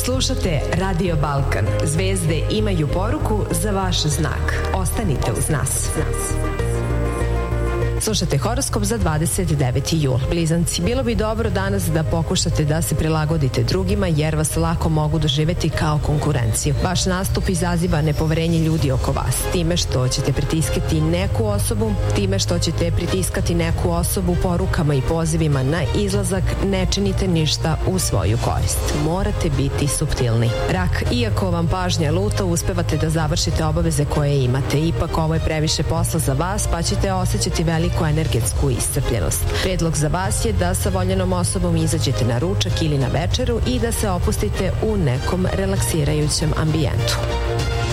Slušate Radio Balkan. Zvezde imaju poruku za vaš znak. Ostanite uz nas. Slušate horoskop za 29. jul. Blizanci, bilo bi dobro danas da pokušate da se prilagodite drugima jer vas lako mogu doživeti kao konkurenciju. Vaš nastup izaziva nepoverenje ljudi oko vas. Time što ćete pritiskati neku osobu porukama i pozivima na izlazak, ne činite ništa u svoju korist. Morate biti suptilni. Rak, iako vam pažnja luta, uspevate da završite obaveze koje imate. Ipak ovo je previše posla za vas, pa ćete osjećati veliku energetsku iscrpljenost. Predlog za vas je da sa voljenom osobom izađete na ručak ili na večeru i da se opustite u nekom relaksirajućem ambijentu.